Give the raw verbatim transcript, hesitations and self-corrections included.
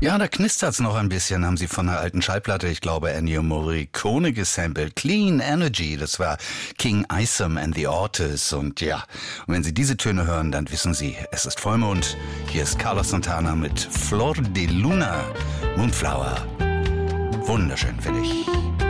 Ja, da knistert's noch ein bisschen, haben sie von einer alten Schallplatte, ich glaube Ennio Morricone gesampelt. Clean Energy, das war King Isom and the Ortiz. Und ja, und wenn Sie diese Töne hören, dann wissen Sie, es ist Vollmond. Hier ist Carlos Santana mit Flor de Luna, Moonflower. Wunderschön, finde ich.